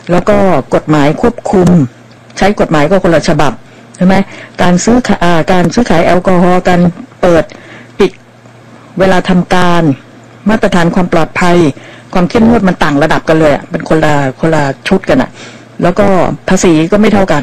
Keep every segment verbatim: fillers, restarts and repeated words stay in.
แล้วก็กฎหมายควบคุมใช้กฎหมายก็คนละฉบับใช่ไหมการซื้ออ่าการซื้อขายแอลกอฮอล์การเปิดปิดเวลาทำการมาตรฐานความปลอดภัยความเข้มงวดมันต่างระดับกันเลยอ่ะเป็นคนละคนละชุดกันอ่ะแล้วก็ภาษีก็ไม่เท่ากัน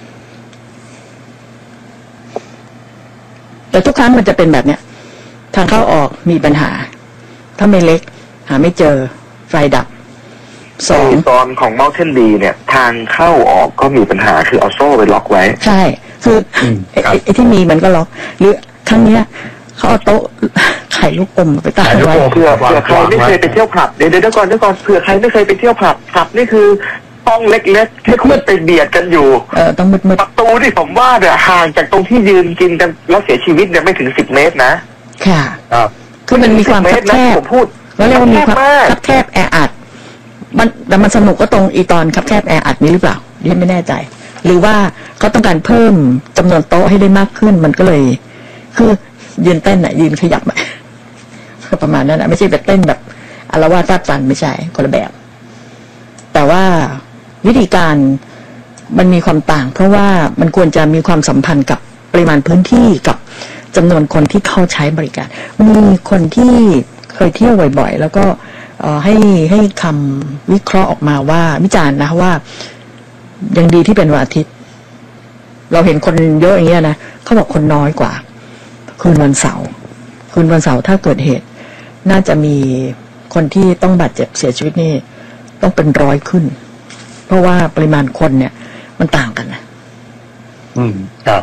แต่ทุกครั้งมันจะเป็นแบบเนี้ยทางเข้าออกมีปัญหาถ้าไม่เล็กหาไม่เจอไฟดับสองตอนของ Mountain Dew เนี่ยทางเข้าออกก็มีปัญหาคือเอาโซ่ไปล็อกไว้ใช่คือไอ้ไอ้ที่มีมันก็ล็อกหรือครั้งเนี้ยเขาเอาโต๊ะไข่ลูกอมไปตั้งไว้เผื่อเผื่อใครไม่เคยไปเที่ยวผับเดี๋ยวเดี๋ยวก่อนเดี๋ยวก่อนเผื่อใครไม่เคยไปเที่ยวผับผับนี่คือห้องเล็กๆที่คุณไปเบียดกันอยู่เออต้องมืดๆประตูที่ผมว่าเนี่ยห่างจากตรงที่ยืนกินกันแล้วเสียชีวิตเนี่ยไม่ถึงสิบเมตรนะค่ะครับคือมันมีความคับแคบผมพูดแล้วเรียกว่ามีความคับแคบแออัดมันแต่มันสนุกก็ตรงอีตอนคับแคบแออัดนี้หรือเปล่าดิฉันไม่แน่ใจหรือว่าเขาต้องการเพิ่มจำนวนโต๊ะให้ได้มากขึ้นมันก็เลยคือยืนเต้นอ่ะยืนขยับอ่ะประมาณนั้นอ่ะไม่ใช่แบบเต้นแบบอารวาสฟาดฟันไม่ใช่คนละแบบแต่ว่าวิธีการมันมีความต่างเพราะว่ามันควรจะมีความสัมพันธ์กับปริมาณพื้นที่กับจำนวนคนที่เข้าใช้บริการมีคนที่เคยเที่ยวบ่อยๆแล้วก็ให้ให้คำวิเคราะห์ออกมาว่าวิจารณ์นะว่ายังดีที่เป็นวันอาทิตย์เราเห็นคนเยอะอย่างเงี้ยนะเขาบอกคนน้อยกว่าคืนวันเสาร์คืนวันเสาร์ถ้าเกิดเหตุน่าจะมีคนที่ต้องบาดเจ็บเสียชีวิตนี่ต้องเป็นร้อยขึ้นเพราะว่าปริมาณคนเนี่ยมันต่างกันนะอืมครับ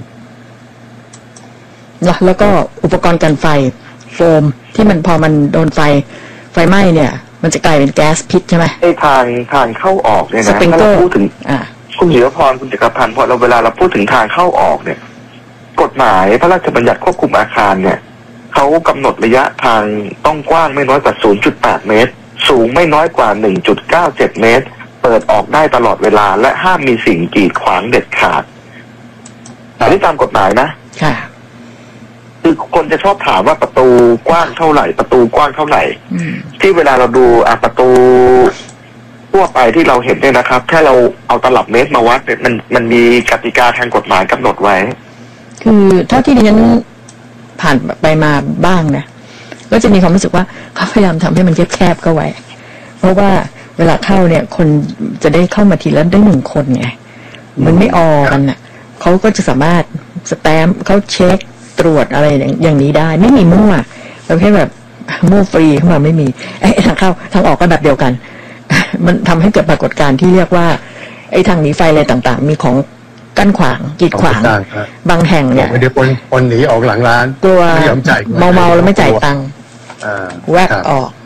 แล้วก็อุปกรณ์กันไฟโฟมที่มันพอมันโดนไฟไฟไหม้เนี่ยมันจะกลายเป็นแก๊สพิษใช่ไหมไอ้ทางทางเข้าออกเนี่ยนะถ้าเราพูดถึงคุณศิรพรคุณจักรพันธ์พอเราเวลาเราพูดถึงทางเข้าออกเนี่ยกฎหมายพระราชบัญญัติควบคุมอาคารเนี่ยเขากำหนดระยะทางต้องกว้างไม่น้อยกว่า ศูนย์จุดแปด เมตรสูงไม่น้อยกว่า หนึ่งจุดเก้าเจ็ด เมตรเปิดออกได้ตลอดเวลาและห้ามมีสิ่งกีดขวางเด็ดขาดอันนี้ตามกฎหมายนะค่ะคือคนจะชอบถามว่าประตูกว้างเท่าไหร่ประตูกว้างเท่าไหร่ที่เวลาเราดูอ่ะประตูทั่วไปที่เราเห็นเนี่ยนะครับแค่เราเอาตลับเมตรมาวัดเนี่ยมันมันมีกติกาทางกฎหมายกำหนดไว้คือเท่าที่ดิฉันผ่านไปมาบ้างนะก็จะมีความรู้สึกว่าเขาพยายามทำให้มันแคบๆเข้าไว้เพราะว่าเวลาเข้าเนี่ยคนจะได้เข้ามาทีละได้หนึ่งคนไงมันไม่ออกันน่ะเขาก็จะสามารถสแตมป์เขาเช็คตรวจอะไรอย่างนี้ได้ไม่มีมั่วประเภทแบบมั่วฟรีเข้ามาไม่มีไอ้ทางเข้าทางออกก็แบบเดียวกันมันทำให้เกิดปรากฏการณ์ที่เรียกว่าไอ้ทางหนีไฟอะไรต่างๆมีของกั้นขวางกีดขวางบางแห่งเนี่ยไม่ได้ปนปนหนีออกหลังร้านกลัวเมาเมาแล้วไม่จ่ายตังค์แวกออก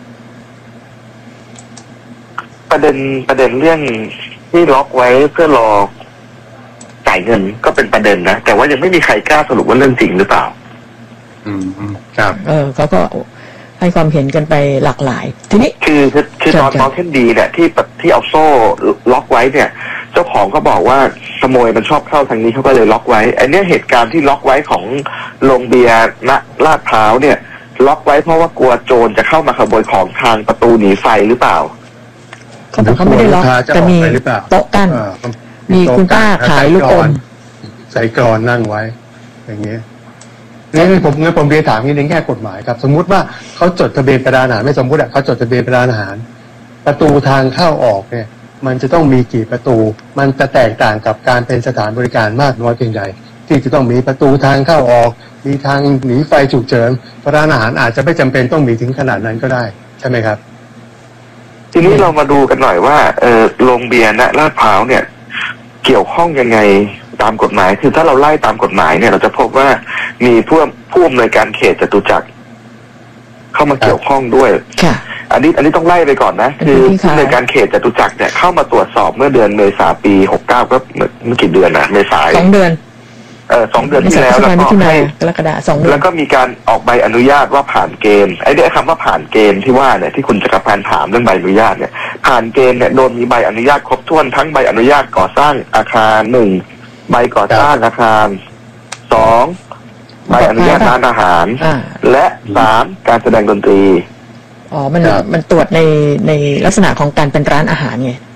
ประเด็นประเด็นเรื่องที่ล็อกไว้เพื่อรอจ่ายเงินก็เป็นประเด็นนะแต่ว่ายังไม่มีใครกล้าสรุปว่าเรื่องจริงหรือเปล่าอืมครับเออเขาก็ให้ความเห็นกันไปหลากหลายทีนี้คือคือคือตอนมอลเทนดีเนี่ยที่ที่เอาโซ่ล็อกไว้เนี่ยเจ้าของก็บอกว่าขโมยมันชอบเข้าทางนี้เขาก็เลยล็อกไว้ไอ้เนี่ยเหตุการณ์ที่ล็อกไว้ของโรงเบียร์ณลาดพร้าวเนี่ยล็อกไว้เพราะว่ากลัวโจรจะเข้ามาขโมยของทางประตูหนีไฟหรือเปล่าเขาบอกเขาไม่ได้ล็อกแต่มีโต๊ะกั้นมีคุณป้าขายลูกอมใส่กรอนนั่งไว้อย่างเงี้ยนี่ผมงั้นผมเรียนถามนิดนึงแง่กฎหมายครับสมมุติว่าเขาจดทะเบียนประธานอาหารไม่สมมุติอ่ะเขาจดทะเบียนประธานอาหารประตูทางเข้าออกเนี่ยมันจะต้องมีกี่ประตูมันจะแตกต่างกับการเป็นสถานบริการมากน้อยเพียงใดที่จะต้องมีประตูทางเข้าออกมีทางหนีไฟฉุกเฉินประธานอาหารอาจจะไม่จำเป็นต้องมีถึงขนาดนั้นก็ได้ใช่ไหมครับทีนี้เรามาดูกันหน่อยว่าเออโรงเบียร์ณลาดพร้าวเนี่ยเกี่ยวข้องยังไงตามกฎหมายคือถ้าเราไล่ตามกฎหมายเนี่ยเราจะพบว่ามีผู้ผู้อำนวยการเขตจตุจักรเข้ามาเกี่ยวข้องด้วยอันนี้อันนี้ต้องไล่ไปก่อนนะคือผู้อำนวยการเขตจตุจักรเนี่ยเข้ามาตรวจสอบเมื่อเดือนเมษาปีหกเก้าก็เมื่อกี่เดือนนะเมษายนสองเดือนเออสองเดือนที่แล้วแล้วก็ให้แล้วก็มีการออกใบอนุญาตว่าผ่านเกณฑ์ไอ้เนี่ยคำว่าผ่านเกณฑ์ที่ว่าเนี่ยที่คุณจักรพันธ์ถามเรื่องใบอนุญาตเนี่ยผ่านเกณฑ์เนี่ยโดนมีใบอนุญาตครบถ้วนทั้งใบอนุญาตก่อสร้างอาคารหนึ่งใบก่อสร้างอาคารสองใบอนุญาตร้านอาหารและสามการแสดงดนตรีอ๋อมันมันตรวจในในลักษณะของการเป็นร้านอาหารไง